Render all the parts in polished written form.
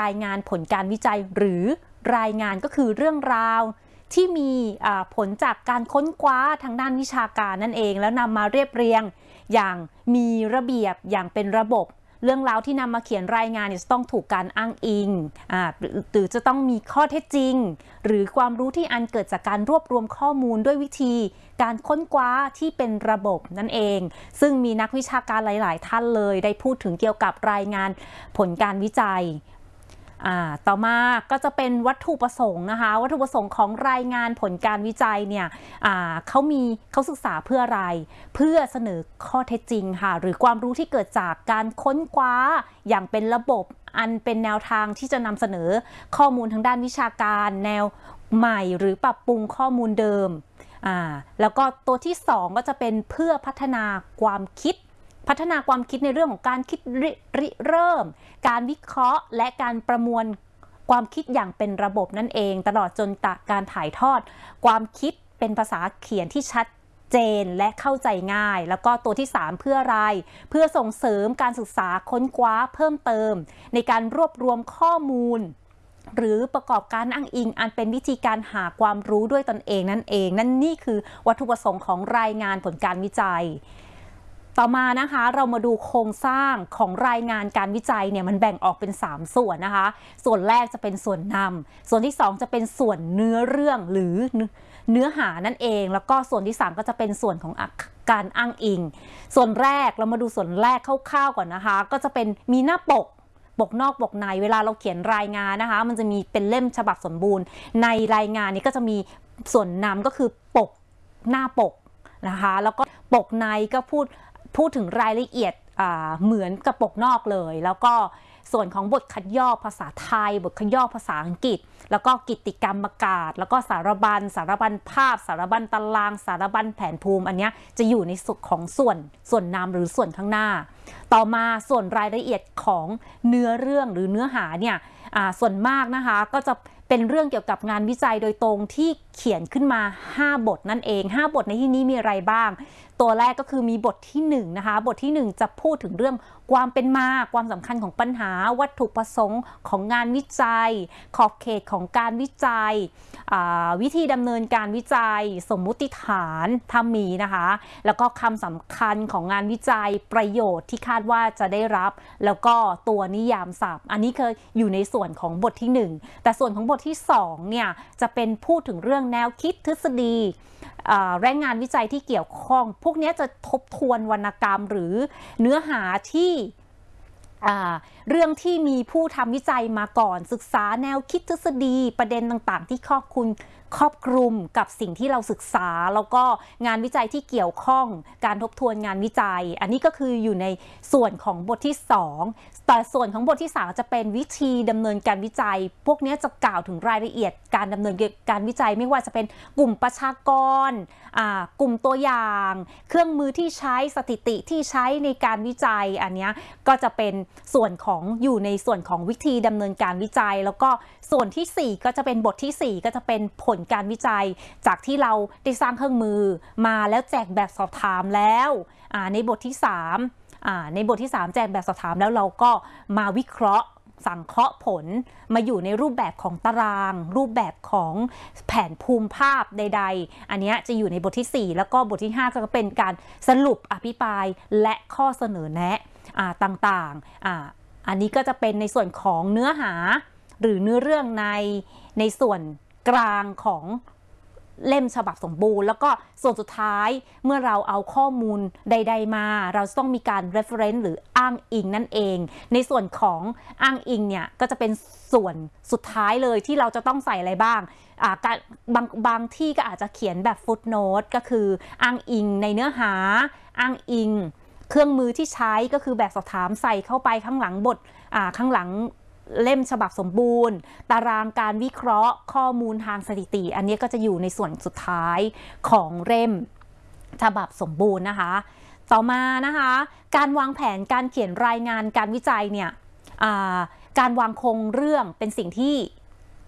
ายงานผลการวิจัยหรือรายงานก็คือเรื่องราวที่มีผลจากการค้นคว้าทางด้านวิชาการนั่นเองแล้วนำมาเรียบเรียงอย่างมีระเบียบอย่างเป็นระบบเรื่องราวที่นำมาเขียนรายงานจะต้องถูกการอ้างอิงหรือจะต้องมีข้อเท็จจริงหรือความรู้ที่อันเกิดจากการรวบรวมข้อมูลด้วยวิธีการค้นคว้าที่เป็นระบบนั่นเองซึ่งมีนักวิชาการหลายๆท่านเลยได้พูดถึงเกี่ยวกับรายงานผลการวิจัยต่อมาก็จะเป็นวัตถุประสงค์นะคะวัตถุประสงค์ของรายงานผลการวิจัยเนี่ยเขาศึกษาเพื่ออะไรเพื่อเสนอข้อเท็จจริงค่ะหรือความรู้ที่เกิดจากการค้นคว้าอย่างเป็นระบบอันเป็นแนวทางที่จะนำเสนอข้อมูลทางด้านวิชาการแนวใหม่หรือปรับปรุงข้อมูลเดิมแล้วก็ตัวที่2ก็จะเป็นเพื่อพัฒนาความคิดในเรื่องของการคิดริเริ่มการวิเคราะห์และการประมวลความคิดอย่างเป็นระบบนั่นเองตลอดจนการถ่ายทอดความคิดเป็นภาษาเขียนที่ชัดเจนและเข้าใจง่ายแล้วก็ตัวที่3เพื่ออะไรเพื่อส่งเสริมการศึกษาค้นคว้าเพิ่มเติมในการรวบรวมข้อมูลหรือประกอบการอ้างอิงอันเป็นวิธีการหาความรู้ด้วยตนเองนั่นนี่คือวัตถุประสงค์ของรายงานผลการวิจัยต่อมานะคะเรามาดูโครงสร้างของรายงานการวิจัยเนี่ยมันแบ่งออกเป็น3ส่วนนะคะส่วนแรกจะเป็นส่วนนำส่วนที่2จะเป็นส่วนเนื้อเรื่องหรือเนื้อหานั่นเองแล้วก็ส่วนที่3ก็จะเป็นส่วนของการอ้างอิงส่วนแรกเรามาดูส่วนแรกคร่าวๆก่อนนะคะก็จะเป็นมีหน้าปกนอกปกในเวลาเราเขียนรายงานนะคะมันจะมีเป็นเล่มฉบับสมบูรณ์ในรายงานนี้ก็จะมีส่วนนำก็คือปกหน้าปกนะคะแล้วก็ปกในก็พูดถึงรายละเอียดเหมือนกับปกนอกเลยแล้วก็ส่วนของบทคัดย่อภาษาไทยบทคัดย่อภาษาอังกฤษแล้วก็กิตติกรรมประกาศแล้วก็สารบัญภาพสารบัญตารางสารบัญแผนภูมิอันนี้จะอยู่ในส่วนของส่วนนำหรือส่วนข้างหน้าต่อมาส่วนรายละเอียดของเนื้อเรื่องหรือเนื้อหาเนี่ยส่วนมากนะคะก็จะเป็นเรื่องเกี่ยวกับงานวิจัยโดยตรงที่เขียนขึ้นมา5บทนั่นเอง5บทในที่นี้มีอะไรบ้างตัวแรกก็คือมีบทที่1นะคะบทที่1จะพูดถึงเรื่องความเป็นมาความสำคัญของปัญหาวัตถุประสงค์ของงานวิจัยขอบเขตของการวิจัยวิธีดำเนินการวิจัยสมมุติฐานถ้ามีนะคะแล้วก็คำสำคัญของงานวิจัยประโยชน์ที่คาดว่าจะได้รับแล้วก็ตัวนิยามศัพท์อันนี้คืออยู่ในส่วนของบทที่1แต่ส่วนของบทที่2เนี่ยจะเป็นพูดถึงเรื่องแนวคิดทฤษฎีและงานวิจัยที่เกี่ยวข้องพวกนี้จะทบทวนวรรณกรรมหรือเนื้อหาที่เรื่องที่มีผู้ทำวิจัยมาก่อนศึกษาแนวคิดทฤษฎีประเด็นต่างๆที่ครอบคลุมกับสิ่งที่เราศึกษาแล้วก็งานวิจัยที่เกี่ยวข้องการทบทวนงานวิจัยอันนี้ก็คืออยู่ในส่วนของบทที่2แต่ส่วนของบทที่3จะเป็นวิธีดำเนินการวิจัยพวกนี้จะกล่าวถึงรายละเอียดการดำเนินการวิจัยไม่ว่าจะเป็นกลุ่มประชากรกลุ่มตัวอย่างเครื่องมือที่ใช้สถิติที่ใช้ในการวิจัยอันนี้ก็จะเป็นส่วนของอยู่ในส่วนของวิธีดำเนินการวิจัยแล้วก็ส่วนที่4ก็จะเป็นบทที่4ก็จะเป็นผลการวิจัยจากที่เราได้สร้างเครื่องมือมาแล้วแจกแบบสอบถามแล้วในบทที่3แจกแบบสอบถามแล้วเราก็มาวิเคราะห์สังเคราะห์ผลมาอยู่ในรูปแบบของตารางรูปแบบของแผนภูมิภาพใดๆอันนี้จะอยู่ในบทที่4แล้วก็บทที่5ก็เป็นการสรุปอภิปรายและข้อเสนอแนะต่างๆอันนี้ก็จะเป็นในส่วนของเนื้อหาหรือเนื้อเรื่องในส่วนกลางของเล่มฉบับสมบูรณ์แล้วก็ส่วนสุดท้ายเมื่อเราเอาข้อมูลใดๆมาเราต้องมีการ reference หรืออ้างอิงนั่นเองในส่วนของอ้างอิงเนี่ยก็จะเป็นส่วนสุดท้ายเลยที่เราจะต้องใส่อะไรบ้างบางที่ก็อาจจะเขียนแบบ footnote ก็คืออ้างอิงในเนื้อหาอ้างอิงเครื่องมือที่ใช้ก็คือแบบสอบถามใส่เข้าไปข้างหลังบทข้างหลังเล่มฉบับสมบูรณ์ตารางการวิเคราะห์ข้อมูลทางสถิติอันนี้ก็จะอยู่ในส่วนสุดท้ายของเล่มฉบับสมบูรณ์นะคะต่อมานะคะการวางแผนการเขียนรายงานการวิจัยเนี่ยการวางโครงเรื่องเป็นสิ่งที่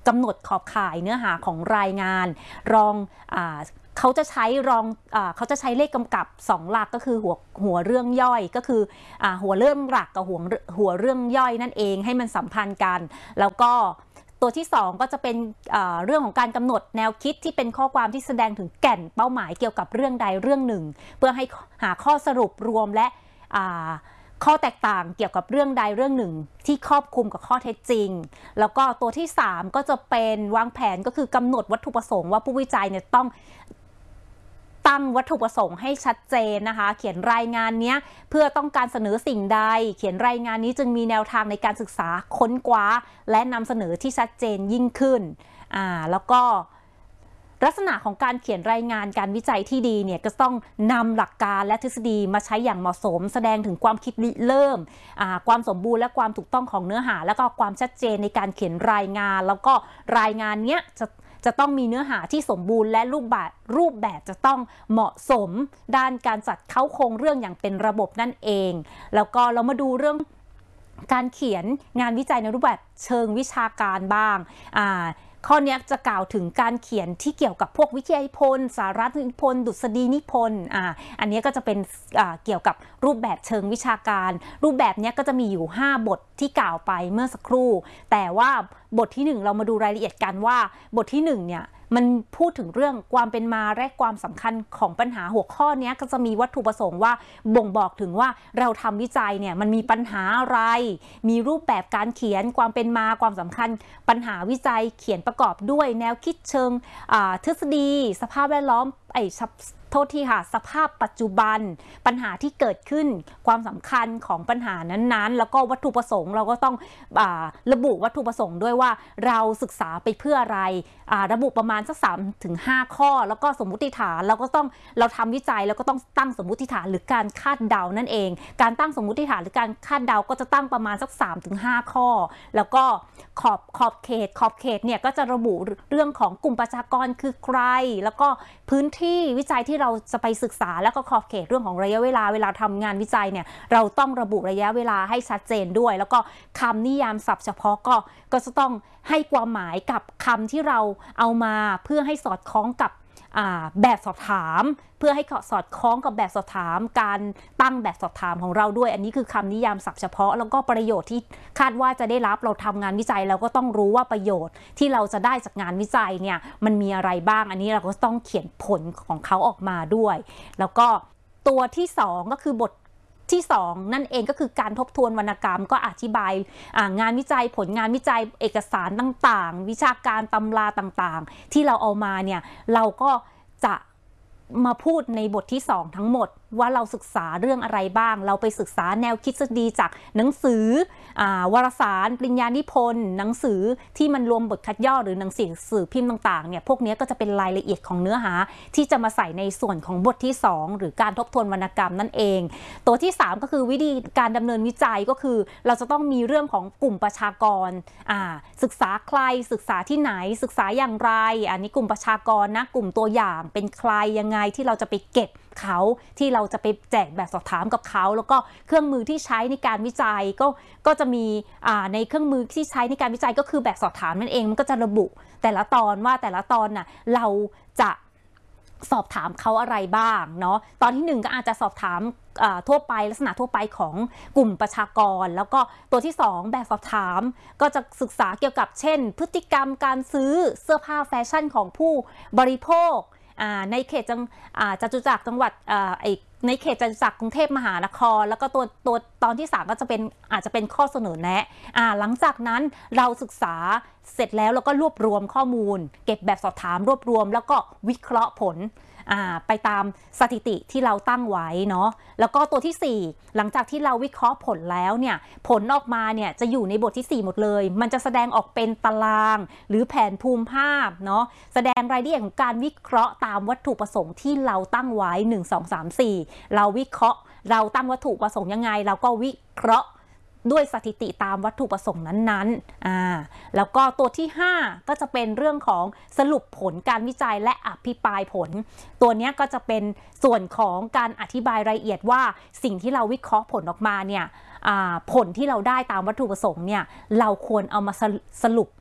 กำหนดขอบข่ายเนื้อหาของรายงานรองเขาจะใช้เลขกำกับ2หลักก็คือหัวเรื่องย่อยก็คือหัวเรื่องหลักกับหัวเรื่องย่อยนั่นเองให้มันสัมพันธ์กันแล้วก็ตัวที่2ก็จะเป็นเรื่องของการกำหนดแนวคิดที่เป็นข้อความที่แสดงถึงแก่นเป้าหมายเกี่ยวกับเรื่องใดเรื่องหนึ่งเพื่อให้หาข้อสรุปรวมและข้อแตกต่างเกี่ยวกับเรื่องใดเรื่องหนึ่งที่ครอบคลุมกับข้อเท็จจริงแล้วก็ตัวที่3ก็จะเป็นวางแผนก็คือกำหนดวัตถุประสงค์ว่าผู้วิจัยเนี่ยต้องตั้งวัตถุประสงค์ให้ชัดเจนนะคะเขียนรายงานนี้เพื่อต้องการเสนอสิ่งใดเขียนรายงานนี้จึงมีแนวทางในการศึกษาค้นคว้าและนำเสนอที่ชัดเจนยิ่งขึ้นแล้วก็ลักษณะของการเขียนรายงานการวิจัยที่ดีเนี่ยก็ต้องนำหลักการและทฤษฎีมาใช้อย่างเหมาะสมแสดงถึงความคิดริเริ่มความสมบูรณ์และความถูกต้องของเนื้อหาแล้วก็ความชัดเจนในการเขียนรายงานแล้วก็รายงานเนี้ยจะต้องมีเนื้อหาที่สมบูรณ์และรูปแบบจะต้องเหมาะสมด้านการจัดเข้าโครงเรื่องอย่างเป็นระบบนั่นเองแล้วก็เรามาดูเรื่องการเขียนงานวิจัยในรูปแบบเชิงวิชาการบ้างข้อนี้จะกล่าวถึงการเขียนที่เกี่ยวกับพวกวิทยานิพนธ์สาระนิพนธ์ดุษฎีนิพนธ์อันนี้ก็จะเป็นเกี่ยวกับรูปแบบเชิงวิชาการรูปแบบนี้ก็จะมีอยู่5บทที่กล่าวไปเมื่อสักครู่แต่ว่าบทที่1เรามาดูรายละเอียดกันว่าบทที่1เนี่ยมันพูดถึงเรื่องความเป็นมาและความสำคัญของปัญหาหัวข้อนี้ก็จะมีวัตถุประสงค์ว่าบ่งบอกถึงว่าเราทำวิจัยเนี่ยมันมีปัญหาอะไรมีรูปแบบการเขียนความเป็นมาความสำคัญปัญหาวิจัยเขียนประกอบด้วยแนวคิดเชิงทฤษฎีสภาพแวดล้อมโทษทีค่ะสภาพปัจจุบันปัญหาที่เกิดขึ้นความสำคัญของปัญหานั้นๆแล้วก็วัตถุประสงค์เราก็ต้องระบุวัตถุประสงค์ด้วยว่าเราศึกษาไปเพื่ออะไรระบุประมาณสัก3-5 ข้อแล้วก็สมมุติฐานเราทำวิจัยแล้วก็ต้องตั้งสมมุติฐานหรือการคาดเดานั่นเองการตั้งสมมุติฐานหรือการคาดเดาก็จะตั้งประมาณสัก3-5 ข้อแล้วก็ขอบเขตเนี่ยก็จะระบุเรื่องของกลุ่มประชากรคือใครแล้วก็พื้นที่วิจัยที่เราจะไปศึกษาแล้วก็ขอบเขตเรื่องของระยะเวลาทำงานวิจัยเนี่ยเราต้องระบุระยะเวลาให้ชัดเจนด้วยแล้วก็คำนิยามศัพท์เฉพาะก็จะต้องให้ความหมายกับคำที่เราเอามาเพื่อให้สอดคล้องกับแบบสอบถามเพื่อให้สอดคล้องกับแบบสอบถามการตั้งแบบสอบถามของเราด้วยอันนี้คือคำนิยามศัพท์เฉพาะแล้วก็ประโยชน์ที่คาดว่าจะได้รับเราทำงานวิจัยเราก็ต้องรู้ว่าประโยชน์ที่เราจะได้จากงานวิจัยเนี่ยมันมีอะไรบ้างอันนี้เราก็ต้องเขียนผลของเขาออกมาด้วยแล้วก็ตัวที่2ก็คือบทที่2นั่นเองก็คือการทบทวนวรรณกรรมก็อธิบายงานวิจัยผลงานวิจัยเอกสารต่างๆวิชาการตำราต่างๆที่เราเอามาเนี่ยเราก็จะมาพูดในบทที่2ทั้งหมดว่าเราศึกษาเรื่องอะไรบ้างเราไปศึกษาแนวคิดทฤษฎีจากหนังสือวารสารปริญญานิพนธ์หนังสือที่มันรวมบทคัดย่อหรือหนังสือพิมพ์ต่างๆเนี่ยพวกนี้ก็จะเป็นรายละเอียดของเนื้อหาที่จะมาใส่ในส่วนของบทที่2หรือการทบทวนวรรณกรรมนั่นเองตัวที่3ก็คือวิธีการดำเนินวิจัยก็คือเราจะต้องมีเรื่องของกลุ่มประชากรศึกษาใครศึกษาที่ไหนศึกษาอย่างไรอันนี้กลุ่มประชากรนะกลุ่มตัวอย่างเป็นใครยังไงที่เราจะไปเก็บเขาที่เราจะไปแจกแบบสอบถามกับเขาแล้วก็เครื่องมือที่ใช้ในการวิจัยก็จะมีในเครื่องมือที่ใช้ในการวิจัยก็คือแบบสอบถามนั่นเองมันก็จะระบุแต่ละตอนว่าแต่ละตอนน่ะเราจะสอบถามเขาอะไรบ้างเนาะตอนที่1ก็อาจจะสอบถามทั่วไปลักษณะทั่วไปของกลุ่มประชากรแล้วก็ตัวที่2แบบสอบถามก็จะศึกษาเกี่ยวกับเช่นพฤติกรรมการซื้อเสื้อผ้าแฟชั่นของผู้บริโภคในเขตจตุจักรจังหวัดในเขตจตุจักรกรุงเทพมหานครแล้วก็ตัวตอนที่3ก็จะเป็นอาจจะเป็นข้อเสนอแนะหลังจากนั้นเราศึกษาเสร็จแล้วเราก็รวบรวมข้อมูลเก็บแบบสอบถามรวบรวมแล้วก็วิเคราะห์ผลไปตามสถิติที่เราตั้งไว้เนาะแล้วก็ตัวที่4หลังจากที่เราวิเคราะห์ผลแล้วเนี่ยผลออกมาเนี่ยจะอยู่ในบทที่4หมดเลยมันจะแสดงออกเป็นตารางหรือแผนภูมิภาพเนาะแสดงรายละเอียดของการวิเคราะห์ตามวัตถุประสงค์ที่เราตั้งไว้1 2 3 4เราวิเคราะห์เราตั้งวัตถุประสงค์ยังไงเราก็วิเคราะห์ด้วยสถิติตามวัตถุประสงค์นั้นๆแล้วก็ตัวที่5ก็จะเป็นเรื่องของสรุปผลการวิจัยและอภิปรายผลตัวนี้ก็จะเป็นส่วนของการอธิบายรายละเอียดว่าสิ่งที่เราวิเคราะห์ผลออกมาเนี่ยผลที่เราได้ตามวัตถุประสงค์เนี่ยเราควรเอามาสรุป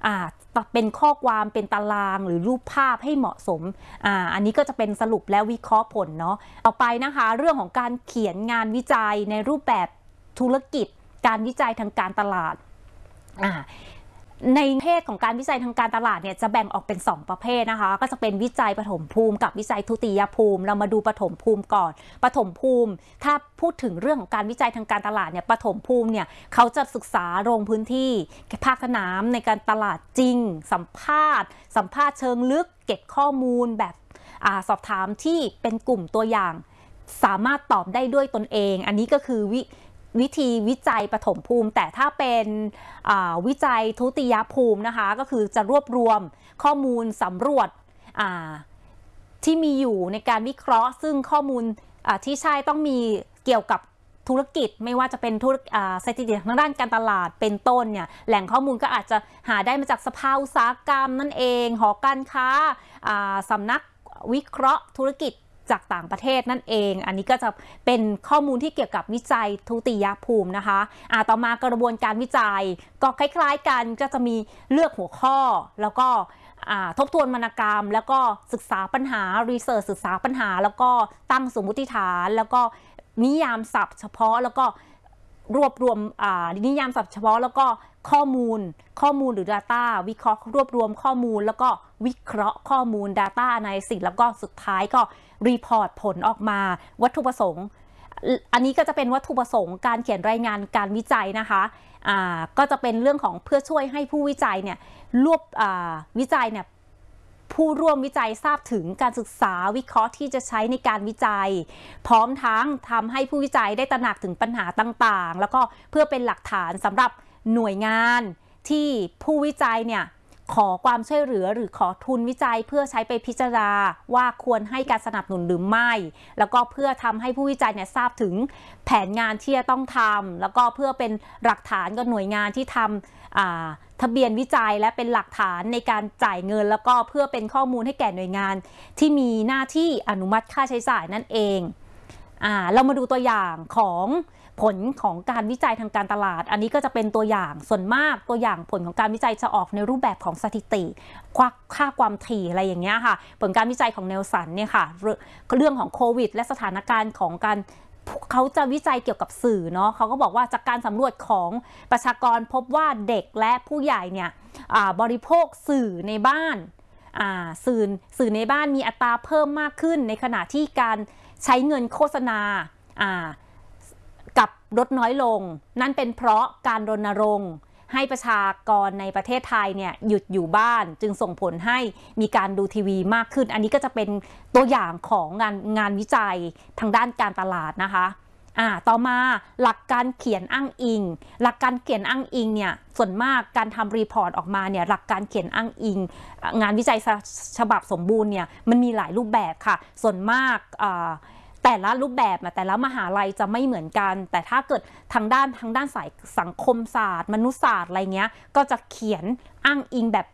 เป็นข้อความเป็นตารางหรือรูปภาพให้เหมาะสมอันนี้ก็จะเป็นสรุปและวิเคราะห์ผลเนาะต่อไปนะคะเรื่องของการเขียนงานวิจัยในรูปแบบธุรกิจการวิจัยทางการตลาดในประเภทของการวิจัยทางการตลาดเนี่ยจะแบ่งออกเป็น2ประเภทนะคะก็จะเป็นวิจัยปฐมภูมิกับวิจัยทุติยภูมิเรามาดูปฐมภูมิก่อนปฐมภูมิถ้าพูดถึงเรื่องของการวิจัยทางการตลาดเนี่ยปฐมภูมิเนี่ยเขาจะศึกษาลงพื้นที่ภาคสนามในการตลาดจริงสัมภาษณ์เชิงลึกเก็บข้อมูลแบบสอบถามที่เป็นกลุ่มตัวอย่างสามารถตอบได้ด้วยตนเองอันนี้ก็คือวิธีวิจัยปฐมภูมิแต่ถ้าเป็นวิจัยทุติยภูมินะคะก็คือจะรวบรวมข้อมูลสำรวจที่มีอยู่ในการวิเคราะห์ซึ่งข้อมูลที่ใช่ต้องมีเกี่ยวกับธุรกิจไม่ว่าจะเป็นสถิติทางด้านการตลาดเป็นต้นเนี่ยแหล่งข้อมูลก็อาจจะหาได้มาจากสภาอุตสาหกรรมนั่นเองหอการค้าสำนักวิเคราะห์ธุรกิจจากต่างประเทศนั่นเองอันนี้ก็จะเป็นข้อมูลที่เกี่ยวกับวิจัยทุติยภูมินะคะต่อมากระบวนการวิจัยก็คล้ายๆกันก็จะมีเลือกหัวข้อแล้วก็ทบทวนวรรณกรรมแล้วก็ศึกษาปัญหารีเสิร์ชศึกษาปัญหาแล้วก็ตั้งสมมุติฐานแล้วก็นิยามศัพท์เฉพาะแล้วก็รวบรวมนิยามศัพท์เฉพาะแล้วก็ข้อมูลหรือ Data วิเคราะห์รวบรวมข้อมูลแล้วก็วิเคราะห์ข้อมูล Data Analysis แล้วก็สุดท้ายก็รีพอร์ตผลออกมาวัตถุประสงค์อันนี้ก็จะเป็นวัตถุประสงค์การเขียนรายงานการวิจัยนะคะก็จะเป็นเรื่องของเพื่อช่วยให้ผู้วิจัยเนี่ยวิจัยเนี่ยผู้ร่วมวิจัยทราบถึงการศึกษาวิเคราะห์ที่จะใช้ในการวิจัยพร้อมทั้งทำให้ผู้วิจัยได้ตระหนักถึงปัญหาต่างๆแล้วก็เพื่อเป็นหลักฐานสำหรับหน่วยงานที่ผู้วิจัยเนี่ยขอความช่วยเหลือหรือขอทุนวิจัยเพื่อใช้ไปพิจารณาว่าควรให้การสนับสนุนหรือไม่แล้วก็เพื่อทำให้ผู้วิจัยเนี่ยทราบถึงแผนงานที่จะต้องทำแล้วก็เพื่อเป็นหลักฐานกับหน่วยงานที่ทำทะเบียนวิจัยและเป็นหลักฐานในการจ่ายเงินแล้วก็เพื่อเป็นข้อมูลให้แก่หน่วยงานที่มีหน้าที่อนุมัติค่าใช้จ่ายนั่นเองเรามาดูตัวอย่างของผลของการวิจัยทางการตลาดอันนี้ก็จะเป็นตัวอย่างส่วนมากตัวอย่างผลของการวิจัยจะออกในรูปแบบของสถิติค่าความถี่อะไรอย่างเงี้ยค่ะผลการวิจัยของเนลสันเนี่ยค่ะเรื่องของโควิดและสถานการณ์ของการเขาจะวิจัยเกี่ยวกับสื่อเนาะเขาก็บอกว่าจากการสำรวจของประชากรพบว่าเด็กและผู้ใหญ่เนี่ยบริโภคสื่อในบ้านสื่อในบ้านมีอัตราเพิ่มมากขึ้นในขณะที่การใช้เงินโฆษณากับลดน้อยลงนั่นเป็นเพราะการรณรงค์ให้ประชากรในประเทศไทยเนี่ยหยุดอยู่บ้านจึงส่งผลให้มีการดูทีวีมากขึ้นอันนี้ก็จะเป็นตัวอย่างของงานวิจัยทางด้านการตลาดนะคะต่อมาหลักการเขียนอ้างอิงหลักการเขียนอ้างอิงเนี่ยส่วนมากการทำรีพอร์ตออกมาเนี่ยหลักการเขียนอ้างอิงงานวิจัยฉบับสมบูรณ์เนี่ยมันมีหลายรูปแบบค่ะส่วนมากแต่ละรูปแบบแต่ละมหาลัยจะไม่เหมือนกันแต่ถ้าเกิดทางด้านสายสังคมศาสตร์มนุษยศาสตร์อะไรเงี้ยก็จะเขียนอ้างอิงแบบ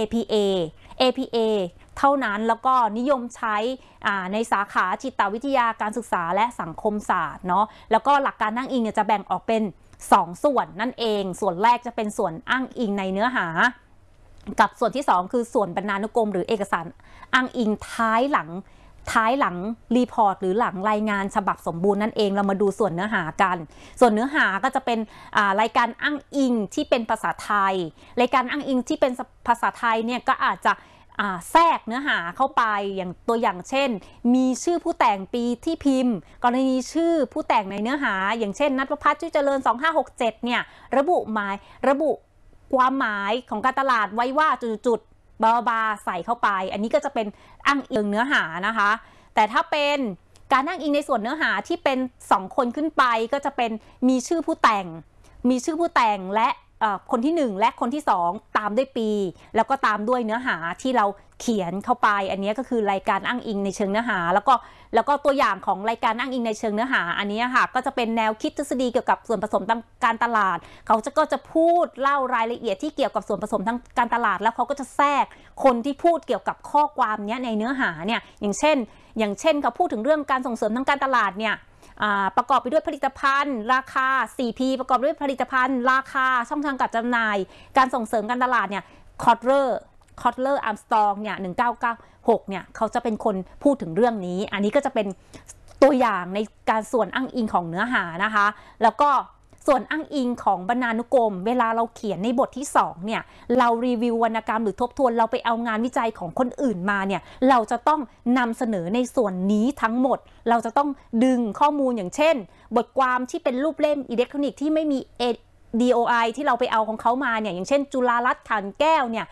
APA เท่านั้นแล้วก็นิยมใช้ในสาขาจิตวิทยาการศึกษาและสังคมศาสตร์เนาะแล้วก็หลักการอ้างอิงจะแบ่งออกเป็น2ส่วนนั่นเองส่วนแรกจะเป็นส่วนอ้างอิงในเนื้อหากับส่วนที่2คือส่วนบรรณานุกรมหรือเอกสารอ้างอิงท้ายหลังรีพอร์ตหรือหลังรายงานฉบับสมบูรณ์นั่นเองเรามาดูส่วนเนื้อหากันส่วนเนื้อหาก็จะเป็นรายการอ้างอิงที่เป็นภาษาไทยรายการอ้างอิงที่เป็นภาษาไทยเนี่ยก็อาจจะแทรกเนื้อหาเข้าไปอย่างตัวอย่างเช่นมีชื่อผู้แต่งปีที่พิมพ์กรณีชื่อผู้แต่งในเนื้อหาอย่างเช่นณัฐประภัสจุ้ยเจริญ2567เนี่ยระบุความหมายของการตลาดไว้ว่าจุดบาใส่เข้าไปอันนี้ก็จะเป็นอ้างอิงเนื้อหานะคะแต่ถ้าเป็นการอ้างอิงในส่วนเนื้อหาที่เป็น2คนขึ้นไปก็จะเป็นมีชื่อผู้แต่งและคนที่1และคนที่2ตามด้วยปีแล้วก็ตามด้วยเนื้อหาที่เราเขียนเข้าไปอันนี้ก็คือรายการอ้างอิงในเชิงเนื้อหาแล้วก็ตัวอย่างของรายการอ้างอิงในเชิงเนื้อหาอันนี้ค่ะก็จะเป็นแนวคิดทฤษฎีเกี่ยวกับส่วนผสมทางการตลาดเขาก็จะพูดเล่ารายละเอียดที่เกี่ยวกับส่วนผสมทางการตลาดแล้วเขาก็จะแทรกคนที่พูดเกี่ยวกับข้อความนี้ในเนื้อหาเนี่ยอย่างเช่นเขาพูดถึงเรื่องการส่งเสริมทางการตลาดเนี่ยประกอบไปด้วยผลิตภัณฑ์ราคา 4P ประกอบด้วยผลิตภัณฑ์ราคาช่องทางการจำหน่ายการส่งเสริมการตลาดเนี่ยคอตเลอร์อาร์มสตรองเนี่ย1996เนี่ยเขาจะเป็นคนพูดถึงเรื่องนี้อันนี้ก็จะเป็นตัวอย่างในการส่วนอ้างอิงของเนื้อหานะคะแล้วก็ส่วนอ้างอิงของบรรณานุกรมเวลาเราเขียนในบทที่2เนี่ยเรารีวิววรรณกรรมหรือทบทวนเราไปเอางานวิจัยของคนอื่นมาเนี่ยเราจะต้องนำเสนอในส่วนนี้ทั้งหมดเราจะต้องดึงข้อมูลอย่างเช่นบทความที่เป็นรูปเล่มอิเล็กทรอนิกส์ที่ไม่มี DOI ที่เราไปเอาของเขามาเนี่ยอย่างเช่นจุฬารัตน์ขันแก้วเนี่ย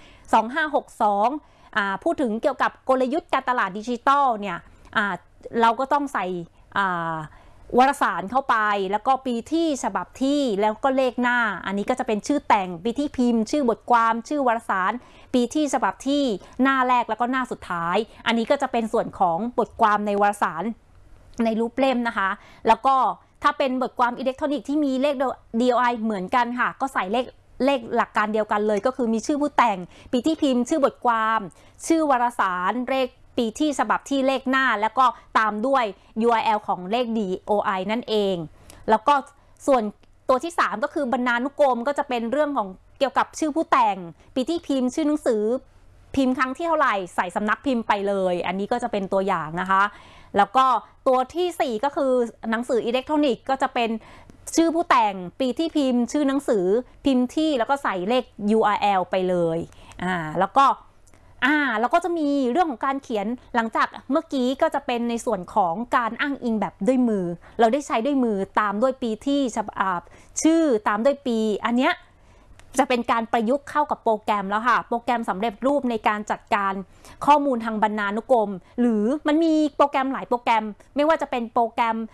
2562พูดถึงเกี่ยวกับกลยุทธ์การตลาดดิจิทัลเนี่ยเราก็ต้องใส่วารสารเข้าไปแล้วก็ปีที่ฉบับที่แล้วก็เลขหน้าอันนี้ก็จะเป็นชื่อแต่งปีที่พิมพ์ชื่อบทความชื่อวารสารปีที่ฉบับที่หน้าแรกแล้วก็หน้าสุดท้ายอันนี้ก็จะเป็นส่วนของบทความในวารสารในรูปเล่มนะคะแล้วก็ถ้าเป็นบทความอิเล็กทรอนิกส์ที่มีเลข DOI เหมือนกันค่ะก็ใส่เลขหลักการเดียวกันเลยก็คือมีชื่อผู้แต่งปีที่พิมพ์ชื่อบทความชื่อวารสารเลขปีที่ฉบับที่เลขหน้าแล้วก็ตามด้วย URL ของเลข DOI นั่นเองแล้วก็ส่วนตัวที่3ก็คือบรรณานุกรมก็จะเป็นเรื่องของเกี่ยวกับชื่อผู้แต่งปีที่พิมพ์ชื่อหนังสือพิมพ์ครั้งที่เท่าไหร่ใส่สำนักพิมพ์ไปเลยอันนี้ก็จะเป็นตัวอย่างนะคะแล้วก็ตัวที่4ก็คือหนังสืออิเล็กทรอนิกส์ก็จะเป็นชื่อผู้แต่งปีที่พิมพ์ชื่อหนังสือพิมพ์ที่แล้วก็ใส่เลข URL ไปเลยแล้วก็จะมีเรื่องของการเขียนหลังจากเมื่อกี้ก็จะเป็นในส่วนของการอ้างอิงแบบด้วยมือเราได้ใช้ด้วยมือตามด้วยปีที่ชื่อตามด้วยปีอันเนี้ยจะเป็นการประยุกต์เข้ากับโปรแกรมแล้วค่ะโปรแกรมสำเร็จรูปในการจัดการข้อมูลทางบรรณานุกรมหรือมันมีโปรแกรมหลายโปรแกรมไม่ว่าจะเป็นโปรแกรม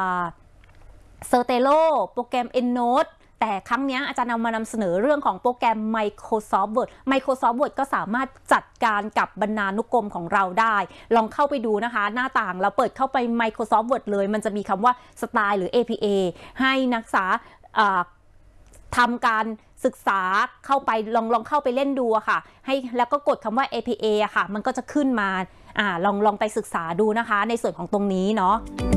Zotero โปรแกรม EndNote แต่ครั้งนี้อาจารย์นำเสนอเรื่องของโปรแกรม Microsoft Word ก็สามารถจัดการกับบรรณานุกรมของเราได้ลองเข้าไปดูนะคะหน้าต่างเราเปิดเข้าไป Microsoft Word เลยมันจะมีคำว่าสไตล์หรือ APA ให้นักศึกษาทำการศึกษาเข้าไปลองเข้าไปเล่นดูอะค่ะให้แล้วก็กดคำว่า APA อะค่ะมันก็จะขึ้นมาลองไปศึกษาดูนะคะในส่วนของตรงนี้เนาะ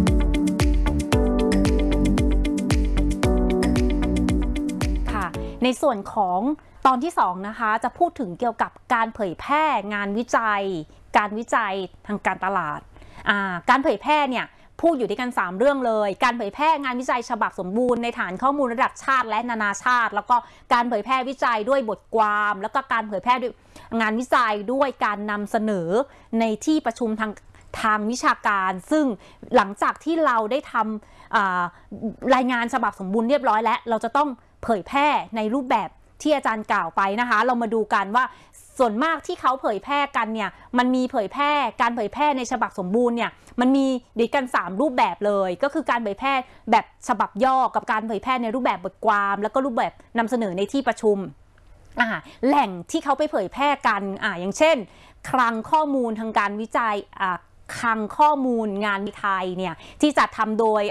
ในส่วนของตอนที่2นะคะจะพูดถึงเกี่ยวกับการเผยแพร่งานวิจัยการวิจัยทางการตลาดการเผยแพร่เนี่ยพูดอยู่ด้วยกัน3เรื่องเลยการเผยแพร่งานวิจัยฉบับสมบูรณ์ในฐานข้อมูลระดับชาติและนานาชาติแล้วก็การเผยแพร่วิจัยด้วยบทความแล้วก็การเผยแพร่ด้วยงานวิจัยด้วยการนำเสนอในที่ประชุมทางวิชาการซึ่งหลังจากที่เราได้ทำรายงานฉบับสมบูรณ์เรียบร้อยแล้วเราจะต้องเผยแพร่ในรูปแบบที่อาจารย์กล่าวไปนะคะเรามาดูกันว่าส่วนมากที่เขาเผยแพร่กันเนี่ยมันมีการเผยแพร่ในฉบับสมบูรณ์เนี่ยมันมีด้วยกัน3รูปแบบเลยก็คือการเผยแพร่แบบฉบับย่อกับการเผยแพร่ในรูปแบบบทความแล้วก็รูปแบบนำเสนอในที่ประชุมแหล่งที่เขาไปเผยแพร่กันอย่างเช่นคลังข้อมูลทางการวิจัยคลังข้อมูลงานวิจัยเนี่ยที่จัดทำโดย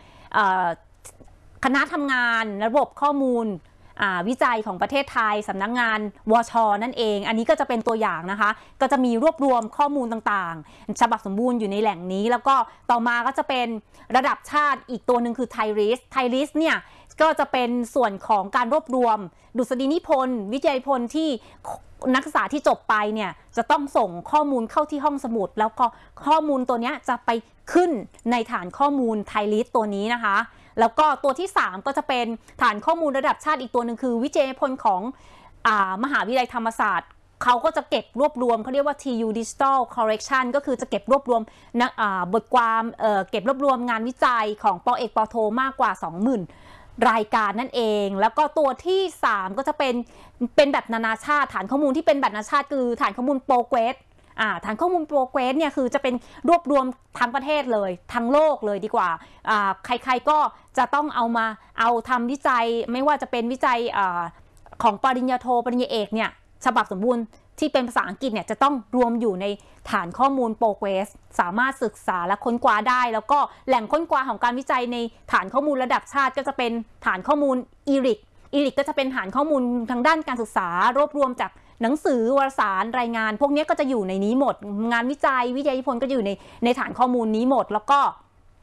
คณะทำงานระบบข้อมูลวิจัยของประเทศไทยสำนักงานวช.นั่นเองอันนี้ก็จะเป็นตัวอย่างนะคะก็จะมีรวบรวมข้อมูลต่างๆฉบับสมบูรณ์อยู่ในแหล่งนี้แล้วก็ต่อมาก็จะเป็นระดับชาติอีกตัวหนึ่งคือไทริสเนี่ยก็จะเป็นส่วนของการรวบรวมดุษฎีนิพนธ์วิจัยพลที่นักศึกษาที่จบไปเนี่ยจะต้องส่งข้อมูลเข้าที่ห้องสมุดแล้วก็ข้อมูลตัวนี้จะไปขึ้นในฐานข้อมูลไทริสตัวนี้นะคะแล้วก็ตัวที่3ก็จะเป็นฐานข้อมูลระดับชาติอีกตัวหนึ่งคือวิจัยพลของมหาวิทยาลัยธรรมศาสตร์เขาก็จะเก็บรวบรวมเขาเรียกว่า TU Digital Collection ก็คือจะเก็บรวบรวมบทความเก็บรวบรวมงานวิจัยของป.เอกป.โทมากกว่า 20,000 รายการนั่นเองแล้วก็ตัวที่3ก็จะเป็นแบบนานาชาติฐานข้อมูลที่เป็นแบบนานาชาติคือฐานข้อมูลโปรเกรสฐานข้อมูลโปรเกรสเนี่ยคือจะเป็นรวบรวมทั้งประเทศเลยทั้งโลกเลยดีกว่าใครๆก็จะต้องเอาทำวิจัยไม่ว่าจะเป็นวิจัยของปริญญาโทปริญญาเอกเนี่ยฉบับสมบูรณ์ที่เป็นภาษาอังกฤษเนี่ยจะต้องรวมอยู่ในฐานข้อมูลโปรเกรสสามารถศึกษาและค้นคว้าได้แล้วก็แหล่งค้นคว้าของการวิจัยในฐานข้อมูลระดับชาติก็จะเป็นฐานข้อมูลอีริกก็จะเป็นฐานข้อมูลทางด้านการศึกษารวบรวมจากหนังสือวารสารรายงานพวกนี้ก็จะอยู่ในนี้หมดงานวิจัยวิทยานิพนธ์ก็อยู่ในฐานข้อมูลนี้หมดแล้วก็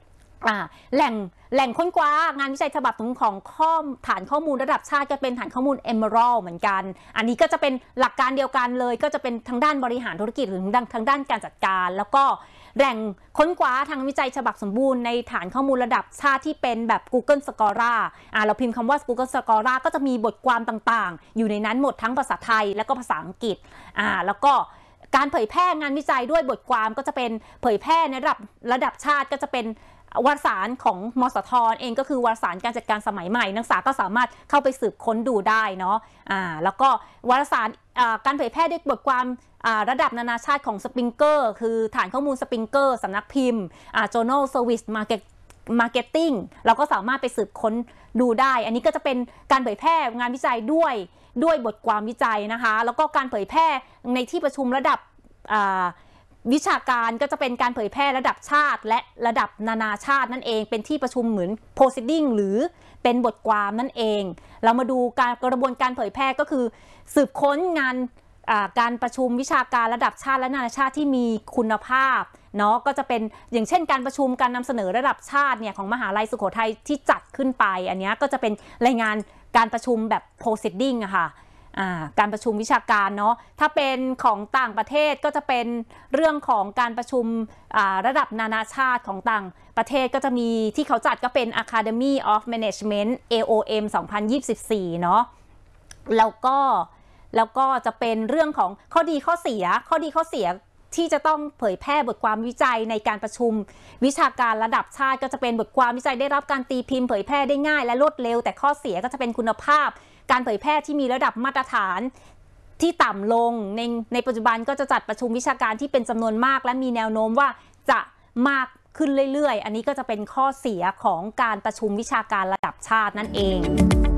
แหล่งค้นคว้างานวิจัยฉบับของฐานข้อมูลระดับชาติก็เป็นฐานข้อมูล Emerald เหมือนกันอันนี้ก็จะเป็นหลักการเดียวกันเลยก็จะเป็นทางด้านบริหารธุรกิจหรือทางด้านการจัดการแล้วก็แหล่งค้นคว้าทางวิจัยฉบับสมบูรณ์ในฐานข้อมูลระดับชาติที่เป็นแบบ Google Scholar เราพิมพ์คำว่า Google Scholar ก็จะมีบทความต่างๆอยู่ในนั้นหมดทั้งภาษาไทยและก็ภาษาอังกฤษแล้วก็การเผยแพร่งานวิจัยด้วยบทความก็จะเป็นเผยแพร่ในระดับชาติก็จะเป็นวารสารของมสท.เองก็คือวารสารการจัดการสมัยใหม่นักศึกษาก็สามารถเข้าไปสืบค้นดูได้เนาะแล้วก็วารสารการเผยแพร่ด้วยบทความระดับนานาชาติของสปริงเกอร์คือฐานข้อมูลสปริงเกอร์สำนักพิมพ์ Journal Service Marketing เราก็สามารถไปสืบค้นดูได้อันนี้ก็จะเป็นการเผยแพร่งานวิจัยด้วยบทความวิจัยนะคะแล้วก็การเผยแพร่ในที่ประชุมระดับวิชาการก็จะเป็นการเผยแพร่ระดับชาติและระดับนานาชาตินั่นเองเป็นที่ประชุมเหมือน proceeding หรือเป็นบทความนั่นเองเรามาดูกระบวนการเผยแพร่ก็คือสืบค้นงานการประชุมวิชาการระดับชาติและนานาชาติที่มีคุณภาพเนาะก็จะเป็นอย่างเช่นการประชุมการนำเสนอระดับชาติเนี่ยของมหาลัยสุโขทัยที่จัดขึ้นไปอันนี้ก็จะเป็นรายงานการประชุมแบบ proceeding อะค่ะการประชุมวิชาการเนาะถ้าเป็นของต่างประเทศก็จะเป็นเรื่องของการประชุมระดับนานาชาติของต่างประเทศก็จะมีที่เขาจัดก็เป็น Academy of Management AOM 2024เนาะแล้วก็จะเป็นเรื่องของข้อดีข้อเสียที่จะต้องเผยแพร่บทความวิจัยในการประชุมวิชาการระดับชาติก็จะเป็นบทความวิจัยได้รับการตีพิมพ์เผยแพร่ได้ง่ายและรวดเร็วแต่ข้อเสียก็จะเป็นคุณภาพการเผยแพร่ที่มีระดับมาตรฐานที่ต่ำลงในปัจจุบันก็จะจัดประชุมวิชาการที่เป็นจำนวนมากและมีแนวโน้มว่าจะมากขึ้นเรื่อยๆอันนี้ก็จะเป็นข้อเสียของการประชุมวิชาการระดับชาตินั่นเอง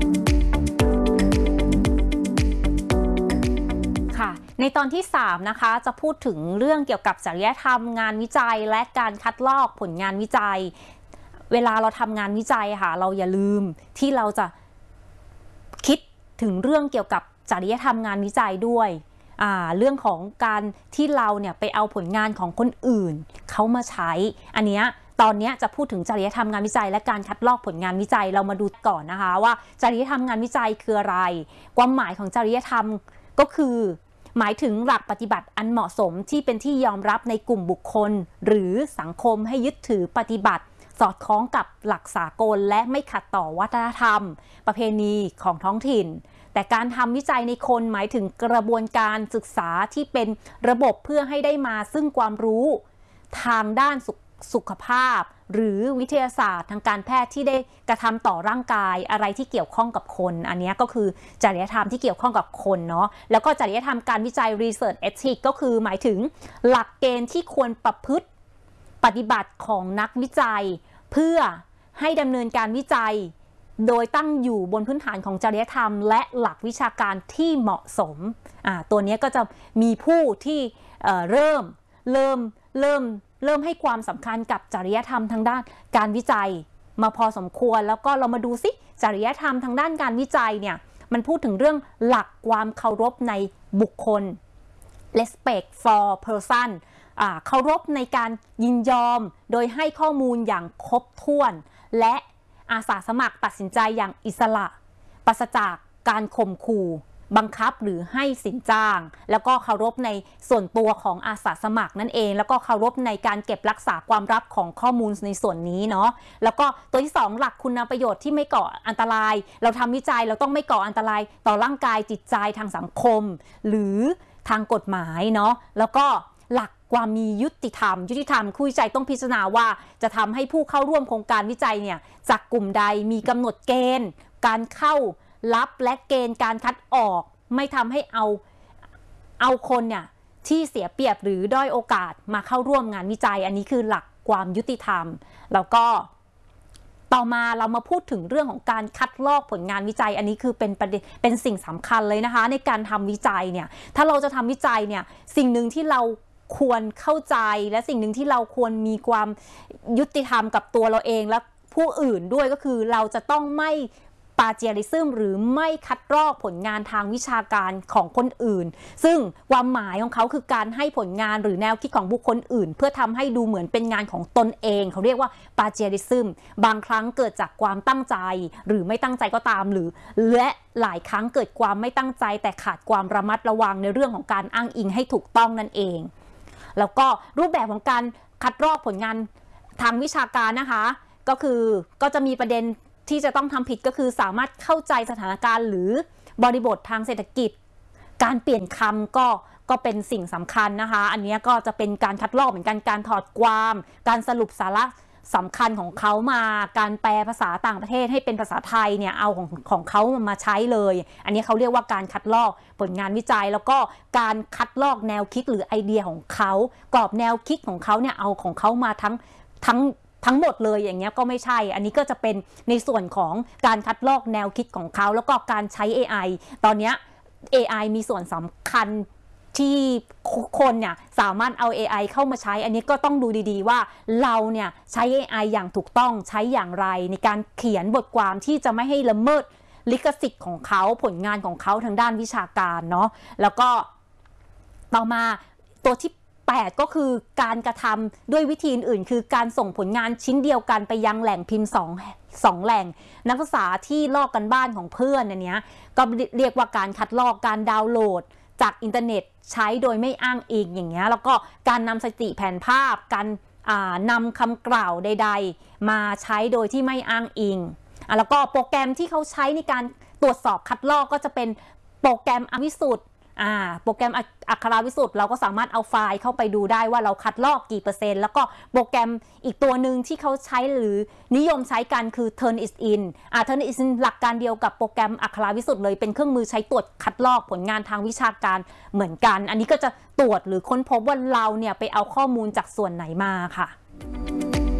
ในตอนที่3นะคะจะพูดถึงเรื่องเกี่ยวกับจริยธรรมงานวิจัยและการคัดลอกผลงานวิจัยเวลาเราทำงานวิจัยค่ะเราอย่าลืมที่เราจะคิดถึงเรื่องเกี่ยวกับจริยธรรมงานวิจัยด้วยเรื่องของการที่เราเนี่ยไปเอาผลงานของคนอื่นเขามาใช้อันเนี้ยตอนนี้จะพูดถึงจริยธรรมงานวิจัยและการคัดลอกผลงานวิจัยเรามาดูก่อนนะคะว่าจริยธรรมงานวิจัยคืออะไรความหมายของจริยธรรมก็คือหมายถึงหลักปฏิบัติอันเหมาะสมที่เป็นที่ยอมรับในกลุ่มบุคคลหรือสังคมให้ยึดถือปฏิบัติสอดคล้องกับหลักสากลและไม่ขัดต่อวัฒนธรรมประเพณีของท้องถิ่นแต่การทำวิจัยในคนหมายถึงกระบวนการศึกษาที่เป็นระบบเพื่อให้ได้มาซึ่งความรู้ทางด้านสุขภาพหรือวิทยาศาสตร์ทางการแพทย์ที่ได้กระทำต่อร่างกายอะไรที่เกี่ยวข้องกับคนอันนี้ก็คือจริยธรรมที่เกี่ยวข้องกับคนเนาะแล้วก็จริยธรรมการวิจัย Research Ethics ก็คือหมายถึงหลักเกณฑ์ที่ควรประพฤติปฏิบัติของนักวิจัยเพื่อให้ดำเนินการวิจัยโดยตั้งอยู่บนพื้นฐานของจริยธรรมและหลักวิชาการที่เหมาะสมตัวนี้ก็จะมีผู้ที่เริ่มให้ความสำคัญกับจริยธรรมทางด้านการวิจัยมาพอสมควรแล้วก็เรามาดูสิจริยธรรมทางด้านการวิจัยเนี่ยมันพูดถึงเรื่องหลักความเคารพในบุคคล respect for person เคารพในการยินยอมโดยให้ข้อมูลอย่างครบถ้วนและอาสาสมัครตัดสินใจอย่างอิสระปราศจากการข่มขู่บังคับหรือให้สินจ้างแล้วก็เคารพในส่วนตัวของอาสาสมัครนั่นเองแล้วก็เคารพในการเก็บรักษาความลับของข้อมูลในส่วนนี้เนาะแล้วก็ตัวที่2หลักคุณประโยชน์ที่ไม่ก่ออันตรายเราทำวิจัยเราต้องไม่ก่ออันตรายต่อร่างกายจิตใจทางสังคมหรือทางกฎหมายเนาะแล้วก็หลักความมียุติธรรมผู้วิจัยต้องพิจารณาว่าจะทำให้ผู้เข้าร่วมโครงการวิจัยเนี่ยจากกลุ่มใดมีกำหนดเกณฑ์การเข้ารับและเกณฑ์การคัดออกไม่ทำให้เอาคนเนี่ยที่เสียเปรียบหรือด้อยโอกาสมาเข้าร่วมงานวิจัยอันนี้คือหลักความยุติธรรมแล้วก็ต่อมาเรามาพูดถึงเรื่องของการคัดลอกผลงานวิจัยอันนี้คือเป็นประเด็นเป็นสิ่งสำคัญเลยนะคะในการทำวิจัยเนี่ยถ้าเราจะทำวิจัยเนี่ยสิ่งหนึ่งที่เราควรเข้าใจและสิ่งหนึ่งที่เราควรมีความยุติธรรมกับตัวเราเองและผู้อื่นด้วยก็คือเราจะต้องไม่ plagiarism หรือไม่คัดลอกผลงานทางวิชาการของคนอื่นซึ่งความหมายของเขาคือการให้ผลงานหรือแนวคิดของบุคคลอื่นเพื่อทำให้ดูเหมือนเป็นงานของตนเองเขาเรียกว่า plagiarism บางครั้งเกิดจากความตั้งใจหรือไม่ตั้งใจก็ตามและหลายครั้งเกิดความไม่ตั้งใจแต่ขาดความระมัดระวังในเรื่องของการอ้างอิงให้ถูกต้องนั่นเองแล้วก็รูปแบบของการคัดลอกผลงานทางวิชาการนะคะก็จะมีประเด็นที่จะต้องทำผิดก็คือสามารถเข้าใจสถานการณ์หรือบริบททางเศรษฐกิจการเปลี่ยนคำก็เป็นสิ่งสำคัญนะคะอันนี้ก็จะเป็นการคัดลอกเหมือนกันการถอดความการสรุปสาระสำคัญของเขามาการแปลภาษาต่างประเทศให้เป็นภาษาไทยเนี่ยเอาของเขามาใช้เลยอันนี้เขาเรียกว่าการคัดลอกผลงานวิจัยแล้วก็การคัดลอกแนวคิดหรือไอเดียของเขากรอบแนวคิดของเขาเนี่ยเอาของเขามาทั้งหมดเลยอย่างเงี้ยก็ไม่ใช่อันนี้ก็จะเป็นในส่วนของการคัดลอกแนวคิดของเขาแล้วก็การใช้ AI ตอนนี้ AI มีส่วนสำคัญที่คนเนี่ยสามารถเอา AI เข้ามาใช้อันนี้ก็ต้องดูดีๆว่าเราเนี่ยใช้ AI อย่างถูกต้องใช้อย่างไรในการเขียนบทความที่จะไม่ให้ละเมิดลิขสิทธิ์ของเขาผลงานของเขาทางด้านวิชาการเนาะแล้วก็ต่อมาตัวที่8ก็คือการกระทำด้วยวิธีอื่นๆคือการส่งผลงานชิ้นเดียวกันไปยังแหล่งพิมพ์2แหล่งนักศึกษาที่ลอกกันบ้านของเพื่อนอันเนี้ยก็เรียกว่าการคัดลอกการดาวน์โหลดจากอินเทอร์เน็ตใช้โดยไม่อ้างอิงอย่างเงี้ยแล้วก็การนำสถิติแผนภาพการนำคำกล่าวใดๆมาใช้โดยที่ไม่อ้างอิงแล้วก็โปรแกรมที่เขาใช้ในการตรวจสอบคัดลอกก็จะเป็นโปรแกรมอวิสุทธ์โปรแกรมอักขราวิสุทธ์เราก็สามารถเอาไฟล์เข้าไปดูได้ว่าเราคัดลอกกี่เปอร์เซ็นต์แล้วก็โปรแกรมอีกตัวหนึ่งที่เขาใช้หรือนิยมใช้กันคือ Turnitin Turnitin หลักการเดียวกับโปรแกรมอักขราวิสุทธ์เลยเป็นเครื่องมือใช้ตรวจคัดลอกผลงานทางวิชาการเหมือนกันอันนี้ก็จะตรวจหรือค้นพบว่าเราเนี่ยไปเอาข้อมูลจากส่วนไหนมาค่ะ